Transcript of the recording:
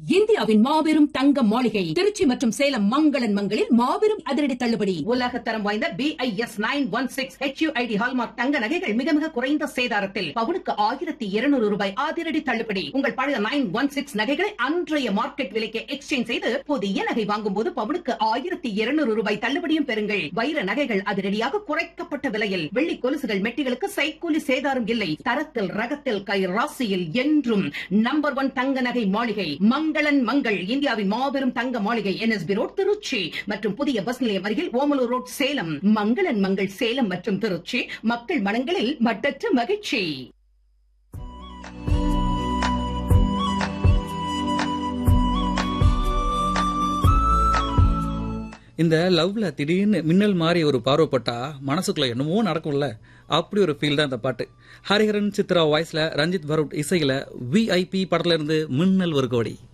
இந்தியாவின் மாபெரும் தங்க மாளிகை திருச்சி மற்றும் சேலம் மங்களன் மங்களில் மாபெரும் அதிரடி தள்ளுபடி. உலக தரம் வாய்ந்த BIS 916 HUID ஹால்மார்க் தங்க நகைகள் மிக மிக குறைந்த சேதாரத்தில் பவுனுக்கு 1200 ரூபாய் அதிரடி தள்ளுபடி. உங்கள் பழைய 916 நகைகளை அன்றைய மார்க்கெட் விலைக்கு எக்ஸ்சேஞ்ச் செய்து புதிய நகை வாங்கும் போது பவுனுக்கு 1200 ரூபாய் தள்ளுபடியும் பெறுங்கள். வைர நகைகள் அதிரடியாக குறைக்கப்பட்ட விலையில், வெள்ளி கொலுசுகள் மெட்டிகளுக்கு சைக்கூலி சேதாரம் இல்லை. தரத்தில் ரகத்தில் கை ராசியில் என்றும் நம்பர் 1 தங்க நகை மாளிகை மங்களன் மங்கள். இந்தியாவின் மாபெரும் தங்க மாளிகை NSB ரோட் திருச்சி மற்றும் புதிய பஸ் நிலையம் அருகில் ஓமலூர் ரோட் சேலம். மங்களன் மங்கள் சேலம் மற்றும் திருச்சி, மக்கள் மனங்களில் மட்டற்ற மகிழ்ச்சி. இந்த லவ்ல திடீர்னு மின்னல் மாதிரி ஒரு பார்வைப்பட்டா மனசுக்குள்ள என்னமோ நடக்கும்ல, அப்படி ஒரு ஃபீல் தான் இந்த பாட்டு. ஹரிஹரன் சித்ரா வாய்ஸ்ல, ரஞ்சித் பரூட் இசையில VIP படத்துல இருந்து மின்னல் ஒரு கோடி.